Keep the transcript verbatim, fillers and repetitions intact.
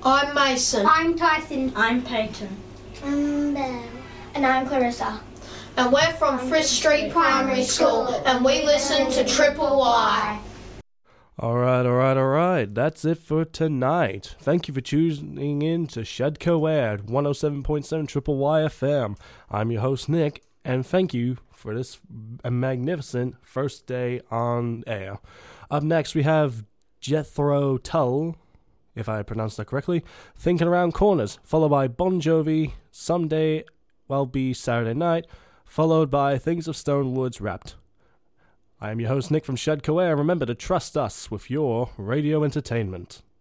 I'm Mason. I'm Tyson. I'm Peyton. I'm Belle. And I'm Clarissa. And we're from Frith Street Primary School, and we listen to Triple Y. Alright, alright, alright. That's it for tonight. Thank you for tuning in to Shedco Air at one oh seven point seven Triple Y F M. I'm your host, Nick, and thank you for this magnificent first day on air. Up next, we have Jethro Tull, if I pronounced that correctly, Thinking Around Corners, followed by Bon Jovi, Someday Will Be Saturday Night, followed by Things of Stone Woods Wrapped. I am your host, Nick from Shedco Air. Remember to trust us with your radio entertainment.